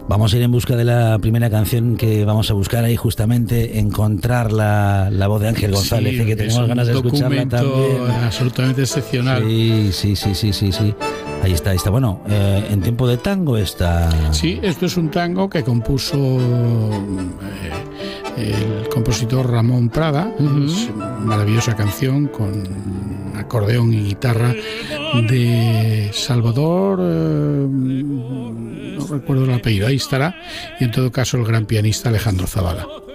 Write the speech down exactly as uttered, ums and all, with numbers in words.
Vamos a ir en busca de la primera canción que vamos a buscar ahí, justamente encontrar la, la voz de Ángel González, sí, que tenemos ganas de escucharla también. Absolutamente excepcional. Sí, sí, sí, sí, sí, sí. Ahí está, ahí está. Bueno, eh, en tiempo de tango está. Sí, esto es un tango que compuso eh, el compositor Ramón Prada. Uh-huh. Es una maravillosa canción con acordeón y guitarra de Salvador, eh, no recuerdo el apellido, ahí estará, y en todo caso el gran pianista Alejandro Zavala.